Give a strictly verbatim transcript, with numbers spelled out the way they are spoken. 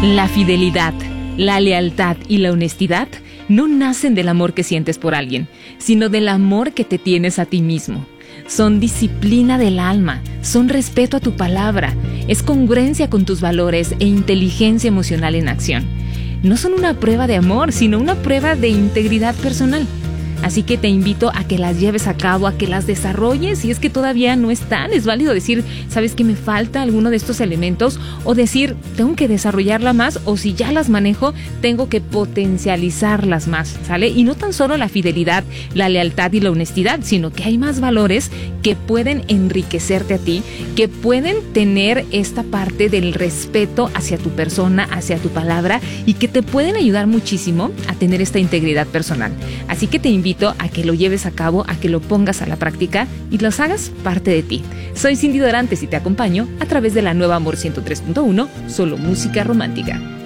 La fidelidad, la lealtad y la honestidad no nacen del amor que sientes por alguien, sino del amor que te tienes a ti mismo. Son disciplina del alma, son respeto a tu palabra, es congruencia con tus valores e inteligencia emocional en acción. No son una prueba de amor, sino una prueba de integridad personal. Así que te invito a que las lleves a cabo, a que las desarrolles. Si es que todavía no están, es válido decir, ¿sabes que me falta alguno de estos elementos? O decir, tengo que desarrollarla más, o si ya las manejo, tengo que potencializarlas más, ¿sale? Y no tan solo la fidelidad, la lealtad y la honestidad, sino que hay más valores que pueden enriquecerte a ti, que pueden tener esta parte del respeto hacia tu persona, hacia tu palabra, y que te pueden ayudar muchísimo a tener esta integridad personal. Así que te invito a que lo lleves a cabo, a que lo pongas a la práctica y los hagas parte de ti. Soy Cindy Dorantes y te acompaño a través de la nueva Amor ciento tres punto uno, solo música romántica.